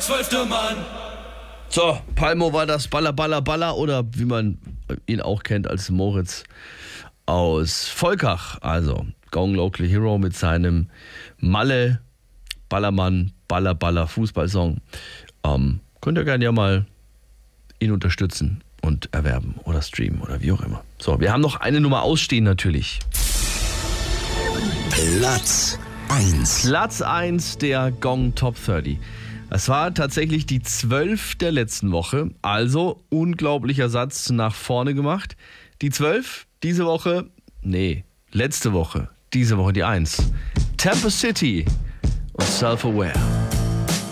12. Mann. So, Palmo war das Baller, Baller, Baller oder wie man ihn auch kennt als Moritz aus Volkach. Also Gong Local Hero mit seinem Malle Ballermann Baller Baller Fußballsong. Könnt ihr gerne ja mal ihn unterstützen und erwerben oder streamen oder wie auch immer. So, wir haben noch eine Nummer ausstehen natürlich. Platz 1. Platz 1 der Gong Top 30. Es war tatsächlich die 12 der letzten Woche, also unglaublicher Satz nach vorne gemacht. Die 12 diese Woche, letzte Woche, diese Woche die 1. Tampa City und Self-Aware.